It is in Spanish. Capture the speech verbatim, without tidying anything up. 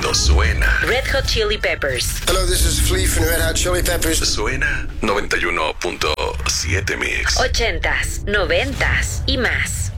cuando suena. Red Hot Chili Peppers. Hello, this is Flea from Red Hot Chili Peppers. Suena noventa y uno punto siete Mix. Ochentas, noventas y más.